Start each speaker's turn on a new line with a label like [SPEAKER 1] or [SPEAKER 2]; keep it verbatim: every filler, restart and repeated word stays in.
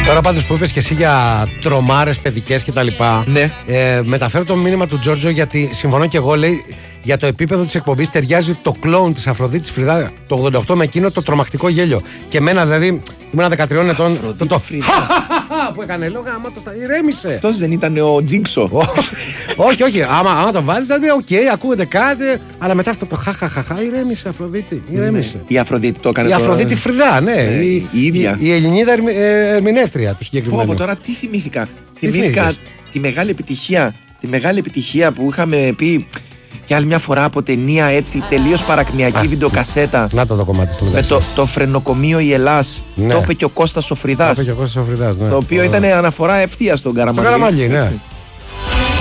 [SPEAKER 1] Τώρα πάντως που είπες και εσύ για τρομάρες παιδικές και τα λοιπά,
[SPEAKER 2] ναι.
[SPEAKER 1] ε, μεταφέρω το μήνυμα του Τζόρτζο γιατί συμφωνώ και εγώ, λέει, για το επίπεδο της εκπομπής ταιριάζει το κλόουν της Αφροδίτης Φρυδά το ογδόντα οκτώ με εκείνο το τρομακτικό γέλιο. Και εμένα δηλαδή ήμουν δεκατρία ετών. Το, το που έκανε λόγο, άμα το ηρέμησε.
[SPEAKER 2] Αυτός δεν ήταν ο Τζίνξο?
[SPEAKER 1] Όχι, όχι. Άμα, άμα το βάλεις, δηλαδή, οκ, okay, ακούγεται κάτι, αλλά μετά αυτό το χαχαχαχα, ηρέμησε Αφροδίτη. Ηρέμησε.
[SPEAKER 2] Η Αφροδίτη το έκανε.
[SPEAKER 1] Η Αφροδίτη Φρυδά, ναι. Η ίδια. Η Ελληνίδα ερμηνεύτρια του συγκεκριμένου.
[SPEAKER 2] Πω, τώρα τι θυμήθηκα. Θυμήθηκα τη μεγάλη επιτυχία. Τη μεγάλη επιτυχία που είχαμε πει και άλλη μια φορά από ταινία έτσι τελείως παρακμιακή βιντεοκασέτα.
[SPEAKER 1] Να το το κομμάτι στο
[SPEAKER 2] με το, το φρενοκομείο η Ελλάς. Ναι. Το είπε και ο Κώστας ο Φρυδάς.
[SPEAKER 1] Το είπε και ο Κώστας ο Φρυδάς, ναι.
[SPEAKER 2] Το οποίο ήταν αναφορά ευθεία στον Καραμαλή.
[SPEAKER 1] Στο Καραμαλή, ναι.